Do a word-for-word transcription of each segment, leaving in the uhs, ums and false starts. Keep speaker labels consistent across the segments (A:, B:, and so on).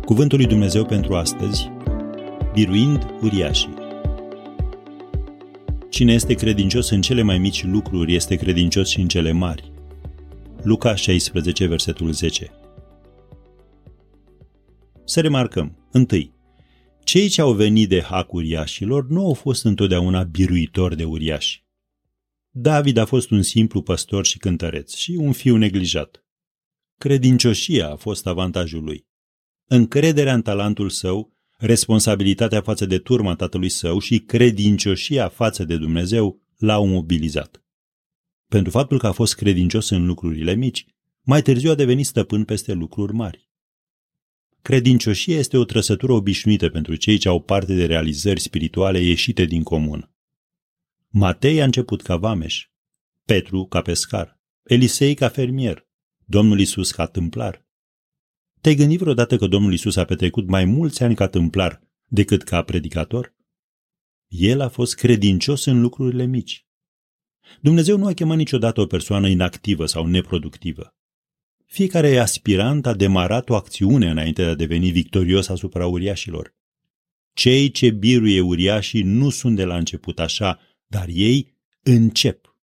A: Cuvântul lui Dumnezeu pentru astăzi, biruind uriașii. Cine este credincios în cele mai mici lucruri, este credincios și în cele mari. Luca șaisprezece, versetul zece. Să remarcăm, întâi, cei ce au venit de hac uriașilor nu au fost întotdeauna biruitori de uriași. David a fost un simplu păstor și cântăreț și un fiu neglijat. Credincioșia a fost avantajul lui. Încrederea în talentul său, responsabilitatea față de turma tatălui său și credincioșia față de Dumnezeu l-au mobilizat. Pentru faptul că a fost credincios în lucrurile mici, mai târziu a devenit stăpân peste lucruri mari. Credincioșia este o trăsătură obișnuită pentru cei ce au parte de realizări spirituale ieșite din comun. Matei a început ca vameș, Petru ca pescar, Elisei ca fermier, Domnul Iisus ca tâmplar. Te-ai gândit vreodată că Domnul Iisus a petrecut mai mulți ani ca tâmplar decât ca predicator? El a fost credincios în lucrurile mici. Dumnezeu nu a chemat niciodată o persoană inactivă sau neproductivă. Fiecare aspirant a demarat o acțiune înainte de a deveni victorios asupra uriașilor. Cei ce biruie uriașii nu sunt de la început așa, dar ei încep.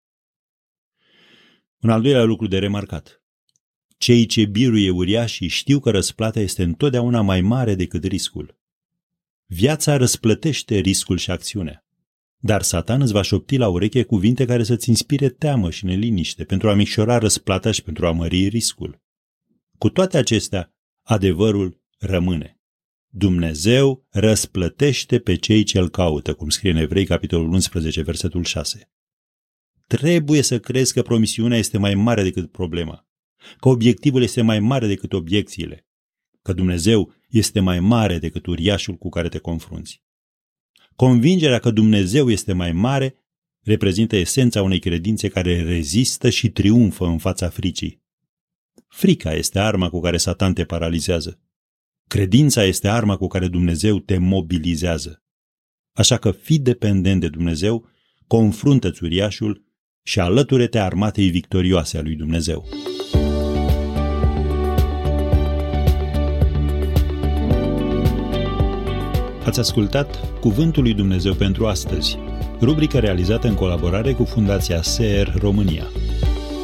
A: Un al doilea lucru de remarcat. Cei ce biruie uriașii știu că răsplata este întotdeauna mai mare decât riscul. Viața răsplătește riscul și acțiunea. Dar Satan îți va șopti la ureche cuvinte care să-ți inspire teamă și neliniște pentru a micșora răsplata și pentru a mări riscul. Cu toate acestea, adevărul rămâne. Dumnezeu răsplătește pe cei ce îl caută, cum scrie în Evrei, capitolul unsprezece, versetul șase. Trebuie să crezi că promisiunea este mai mare decât problema, că obiectivul este mai mare decât obiecțiile, că Dumnezeu este mai mare decât uriașul cu care te confrunți. Convingerea că Dumnezeu este mai mare reprezintă esența unei credințe care rezistă și triumfă în fața fricii. Frica este arma cu care Satan te paralizează. Credința este arma cu care Dumnezeu te mobilizează. Așa că fii dependent de Dumnezeu, confruntă-ți uriașul și alăture-te armatei victorioase a lui Dumnezeu. Ați ascultat Cuvântul lui Dumnezeu pentru astăzi, rubrică realizată în colaborare cu Fundația S E R România.